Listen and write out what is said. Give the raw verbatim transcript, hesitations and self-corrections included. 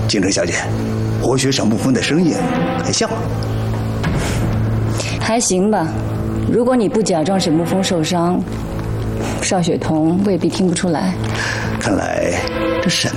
京城小姐，我学沈沐风的声音还像吗？ 还行吧。如果你不假装沈沐风受伤，邵雪桐未必听不出来。 看来这沈